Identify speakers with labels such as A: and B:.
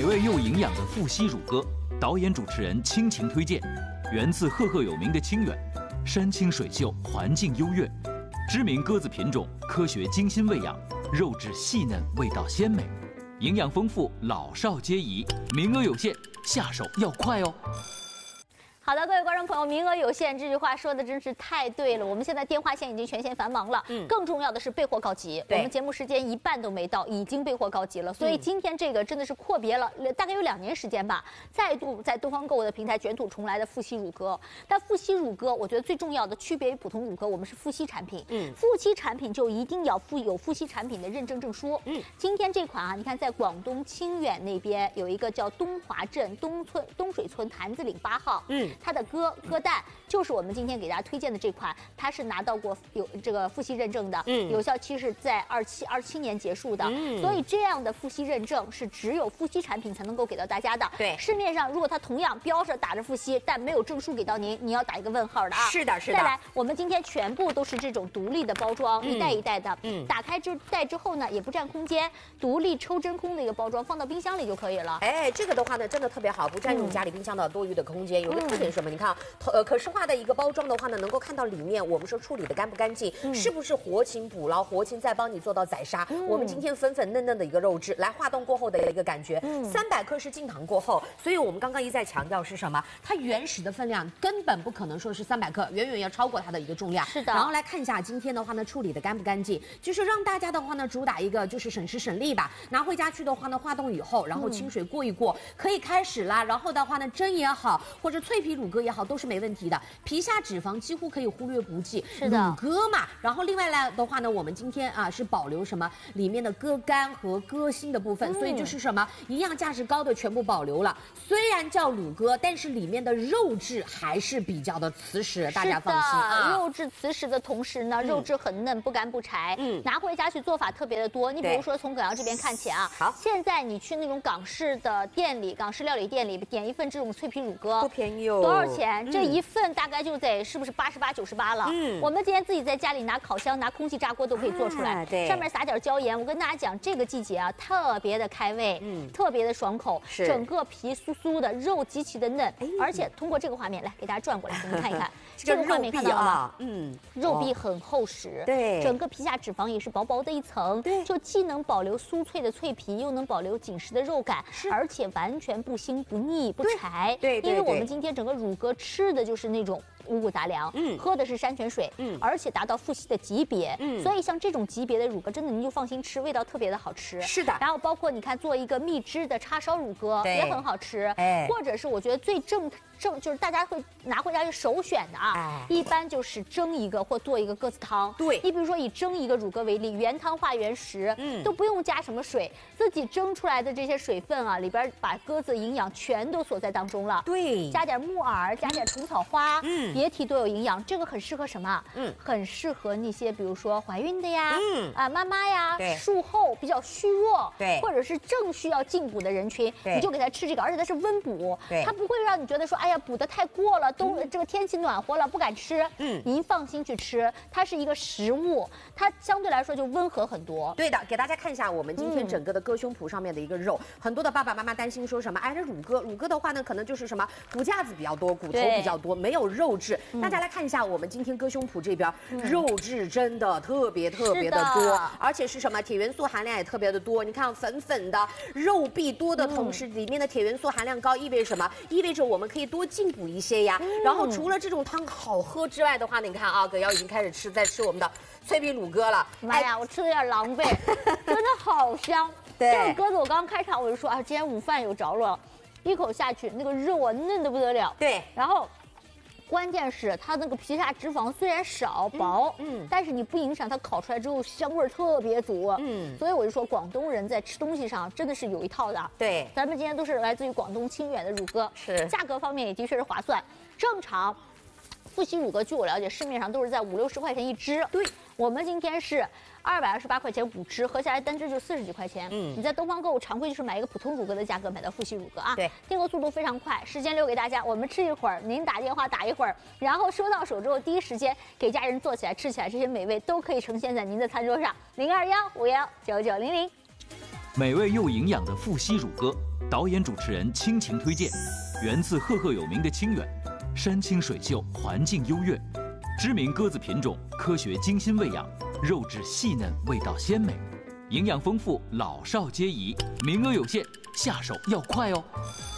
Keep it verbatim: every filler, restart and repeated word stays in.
A: 味又营养的富硒乳鸽，导演主持人倾情推荐，源自赫赫有名的清远，山清水秀，环境优越，知名鸽子品种，科学精心喂养，肉质细嫩，味道鲜美，营养丰富，老少皆宜，名额有限，下手要快哦。
B: 好的，各位观众朋友，名额有限，这句话说的真是太对了。我们现在电话线已经全线繁忙了，嗯，更重要的是备货告急。我们节目时间一半都没到，已经备货告急了。所以今天这个真的是阔别了，大概有两年时间吧，再度在东方购物的平台卷土重来的富硒乳鸽。但富硒乳鸽，我觉得最重要的区别于普通乳鸽，我们是富硒产品，嗯，富硒产品就一定要附有富硒产品的认证证书。嗯，今天这款啊，你看在广东清远那边有一个叫东华镇东村东水村坛子岭八号，嗯。 它的鸽鸽蛋就是我们今天给大家推荐的这款，它是拿到过有这个富硒认证的，嗯，有效期是在二七二七年结束的，嗯，所以这样的富硒认证是只有富硒产品才能够给到大家的。对，市面上如果它同样标着打着富硒，但没有证书给到您，你要打一个问号的啊。是的，是的。再来，我们今天全部都是这种独立的包装，嗯、一袋一袋的，嗯，打开之袋之后呢，也不占空间，独立抽真空的一个包装，放到冰箱里就可以了。
C: 哎，这个的话呢，真的特别好，不占用家里冰箱的多余的空间。有个特点是什么？你看。 呃，可视化的一个包装的话呢，能够看到里面我们说处理的干不干净，嗯、是不是活禽捕捞，活禽再帮你做到宰杀。嗯、我们今天粉粉嫩嫩的一个肉质，来化冻过后的一个感觉，三百、嗯、克是净糖过后，所以我们刚刚一再强调是什么？它原始的分量根本不可能说是三百克，远远要超过它的一个重量。是的。然后来看一下今天的话呢，处理的干不干净，就是让大家的话呢，主打一个就是省时省力吧。拿回家去的话呢，化冻以后，然后清水过一过，嗯、可以开始啦。然后的话呢，蒸也好，或者脆皮乳鸽也好，都是没问题的。 皮下脂肪几乎可以忽略不计，是的，乳鸽嘛。然后另外来的话呢，我们今天啊是保留什么里面的鸽肝和鸽心的部分，嗯、所以就是什么营养价值高的全部保留了。虽然叫乳鸽，但是里面的肉质还是比较的瓷实，大家放心啊。
B: 肉质瓷实的同时呢，肉质很嫩，不干不柴。嗯，拿回家去做法特别的多。你比如说从葛阳这边看起啊，好，现在你去那种港式的店里，港式料理店里点一份这种脆皮乳鸽，
C: 不便宜哦。
B: 多少钱？嗯、这一份。 大概就得是不是八十八九十八了？嗯，我们今天自己在家里拿烤箱、拿空气炸锅都可以做出来。啊、对，上面撒点椒盐。我跟大家讲，这个季节啊，特别的开胃，嗯，特别的爽口，是整个皮酥酥的，肉极其的嫩，哎、而且通过这个画面来给大家转过来，给你看一看。这个画面看到了吗？嗯，肉壁很厚实，对，整个皮下脂肪也是薄薄的一层，对，就既能保留酥脆的脆皮，又能保留紧实的肉感，而且完全不腥不腻不柴。对，因为我们今天整个乳鸽吃的就是那种。 五谷杂粮，嗯，喝的是山泉水，嗯，而且达到富硒的级别，嗯，所以像这种级别的乳鸽，真的您就放心吃，味道特别的好吃。是的，然后包括你看做一个蜜汁的叉烧乳鸽也很好吃，哎，或者是我觉得最正正就是大家会拿回家去首选的啊，哎，一般就是蒸一个或做一个鸽子汤。对，你比如说以蒸一个乳鸽为例，原汤化原食，嗯，都不用加什么水，自己蒸出来的这些水分啊，里边把鸽子营养全都锁在当中了。对，加点木耳，加点虫草花，嗯。 别提多有营养，这个很适合什么？嗯，很适合那些比如说怀孕的呀，嗯啊妈妈呀，术后比较虚弱，对，或者是正需要进补的人群，你就给他吃这个，而且它是温补，对，它不会让你觉得说，哎呀补的太过了，冬、嗯、这个天气暖和了不敢吃，嗯，您放心去吃，它是一个食物，它相对来说就温和很多。对的，给大家看一下我们今天整个的鸽胸脯上面的一个肉，嗯、很多的爸爸妈妈担心说什么，哎，这乳鸽，乳鸽的话呢，可能就是什么骨架子比较多，骨头比较多，没有肉质。 大家来看一下，我们今天鸽胸脯这边、嗯、肉质真的特别特别的多，而且是什么铁元素含量也特别的多。你看粉粉的肉壁多的同时，嗯、里面的铁元素含量高，意味着什么？意味着我们可以多进补一些呀。嗯、然后除了这种汤好喝之外的话，你看啊，葛瑶已经开始吃，在吃我们的脆皮乳鸽了。妈呀，我吃的有点狼狈，真的好香。对，这个鸽子我刚开场我就说啊，今天午饭有着落了，一口下去那个肉啊嫩的不得了。对，然后。 关键是它那个皮下脂肪虽然少薄，嗯，嗯但是你不影响它烤出来之后香味特别足，嗯，所以我就说广东人在吃东西上真的是有一套的。对，咱们今天都是来自于广东清远的乳鸽，是价格方面也的确是划算，正常。富硒乳鸽，据我了解，市面上都是在五六十块钱一只。对，我们今天是二百二十八块钱五只，合下来单只就四十几块钱。嗯，你在东方购物常规就是买一个普通乳鸽的价格买到富硒乳鸽啊。对，订购速度非常快，时间留给大家，我们吃一会儿，您打电话打一会儿，然后收到手之后第一时间给家人做起来吃起来，这些美味都可以呈现在您的餐桌上。零二幺五幺九九零零。
A: 美味又营养的富硒乳鸽，导演主持人倾情推荐，源自赫赫有名的清远，山清水秀，环境优越，知名鸽子品种，科学精心喂养，肉质细嫩，味道鲜美，营养丰富，老少皆宜，名额有限，下手要快哦。